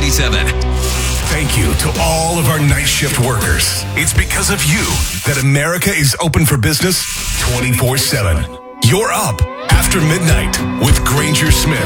27. Thank you to all of our night shift workers. It's because of you that America is open for business 24/7. You're up after midnight with Granger Smith.